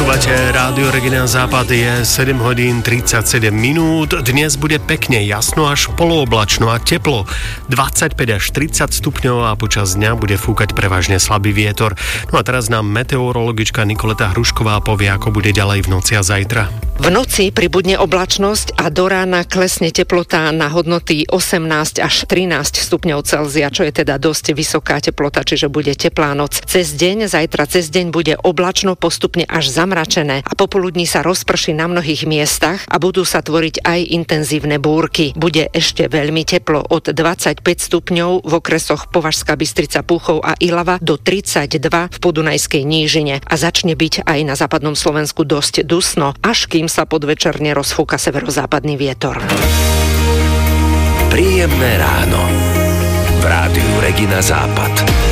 Počúvate Rádio Regina Západ, je 7 hodín 37 minút. Dnes bude pekne jasno až polooblačno a teplo. 25 až 30 stupňov a počas dňa bude fúkať prevažne slabý vietor. No a teraz nám meteorologička Nikoleta Hrušková povie, ako bude ďalej v noci a zajtra. V noci pribudne oblačnosť a do rána klesne teplota na hodnoty 18 až 13 stupňov Celzia, čo je teda dosť vysoká teplota, čiže bude teplá noc. Zajtra cez deň bude oblačno, postupne až zamračené a popoludní sa rozprší na mnohých miestach a budú sa tvoriť aj intenzívne búrky. Bude ešte veľmi teplo, od 25 stupňov v okresoch Považská Bystrica, Púchov a Ilava do 32 v Podunajskej nížine a začne byť aj na západnom Slovensku dosť dusno, až kým sa podvečerne rozfúka severozápadný vietor. Príjemné ráno v Rádiu Regina Západ.